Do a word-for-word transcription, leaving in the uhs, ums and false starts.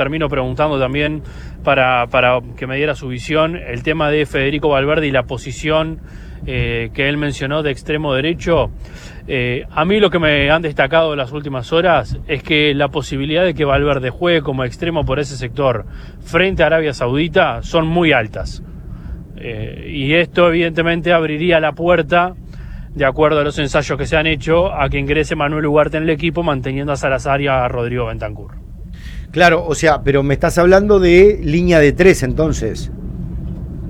termino preguntando también para, para que me diera su visión, el tema de Federico Valverde y la posición eh, que él mencionó de extremo derecho. Eh, a mí lo que me han destacado en las últimas horas es que la posibilidad de que Valverde juegue como extremo por ese sector frente a Arabia Saudita son muy altas. Eh, y esto evidentemente abriría la puerta, de acuerdo a los ensayos que se han hecho, a que ingrese Manuel Ugarte en el equipo, manteniendo a Salazar y a Rodrigo Bentancur. Claro, o sea, pero me estás hablando de línea de tres entonces.